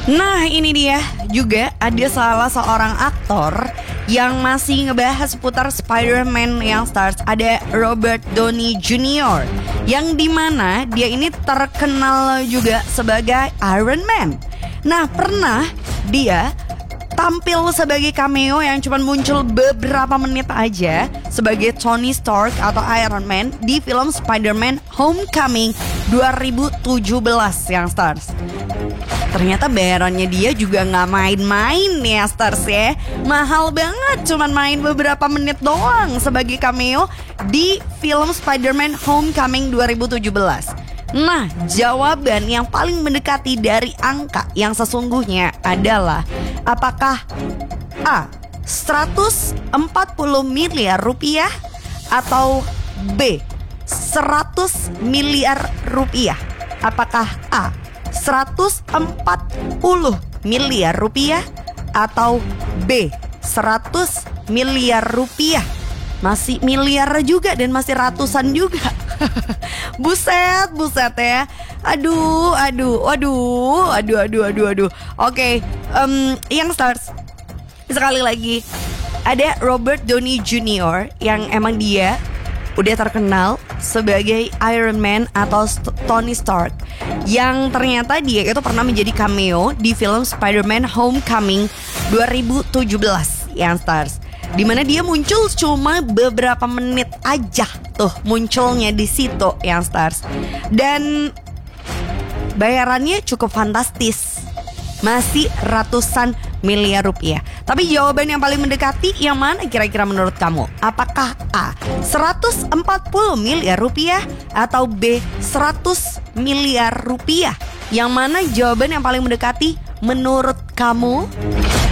Nah ini dia juga ada salah seorang aktor yang masih ngebahas seputar Spider-Man yang stars. Ada Robert Downey Jr. yang dimana dia ini terkenal juga sebagai Iron Man. Nah pernah dia tampil sebagai cameo yang cuma muncul beberapa menit aja sebagai Tony Stark atau Iron Man di film Spider-Man Homecoming 2017 yang stars. Ternyata bayarannya dia juga gak main-main ya stars ya. Mahal banget, cuman main beberapa menit doang sebagai cameo di film Spider-Man Homecoming 2017. Nah, jawaban yang paling mendekati dari angka yang sesungguhnya adalah apakah A. 140 miliar rupiah atau B. 100 miliar rupiah? Apakah A. 140 miliar rupiah atau B. 100 miliar rupiah? Masih miliar juga dan masih ratusan juga. Buset ya. Aduh. Oke, yang stars sekali lagi ada Robert Downey Jr. yang emang dia udah terkenal sebagai Iron Man atau Tony Stark, yang ternyata dia itu pernah menjadi cameo di film Spider-Man Homecoming 2017 yang stars, dimana dia muncul cuma beberapa menit aja tuh munculnya di situ yang stars, dan bayarannya cukup fantastis, masih ratusan miliar rupiah. Tapi jawaban yang paling mendekati yang mana kira-kira menurut kamu? Apakah A. 140 miliar rupiah atau B. 100 miliar rupiah? Yang mana jawaban yang paling mendekati menurut kamu?